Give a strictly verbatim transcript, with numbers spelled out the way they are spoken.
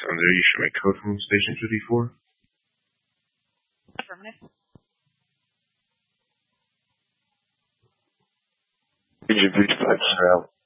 Sounds there. You should make code from Station two D four. Affirmative. Agent three five zero.